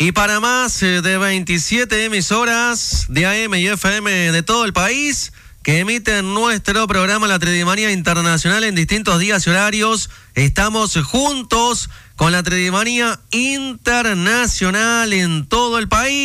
Y para más de 27 emisoras de AM y FM de todo el país que emiten nuestro programa La Tredimanía Internacional en distintos días y horarios, estamos juntos con La Tredimanía Internacional en todo el país.